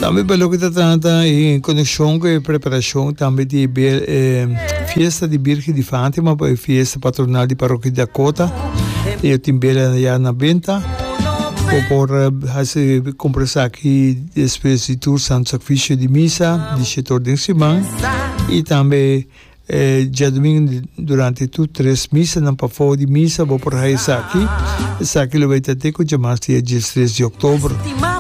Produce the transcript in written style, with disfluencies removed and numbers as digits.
Também pelo que está em conexão com a preparação também de festa de Virgem de Fátima, festa patronal de Paróquia da Cota, eu também já na venda, por conversar aqui depois de tour Santo Sacrifício de Missa, de setor de semana, e também dia domingo durante tudo 3 missas, não para fora de missa, vou por aí aqui, essa aqui vai ter que já mais dia 3 de outubro.